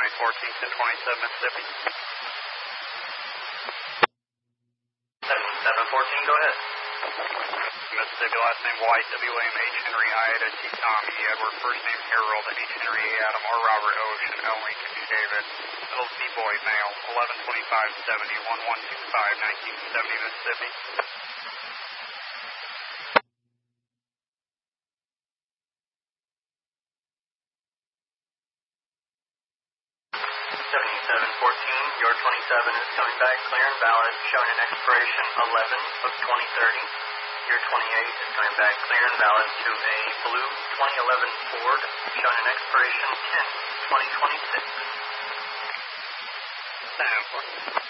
Kingston 27, Mississippi. 7714, go ahead. Mississippi, last name White, W. William H. Henry, Ida T. Tommy, Edward, first name Harold, H. Henry, A. Adam, R. Robert, Ocean, L. Lincoln, D. David, middle C. Boy, male, 11/25/70, 1125, 1970, Mississippi. 7714, your 27 is coming back clear and valid, showing an expiration 11/2030. Your 28 is coming back clear and valid to a blue 2011 Ford, showing an expiration 10/2026. 10.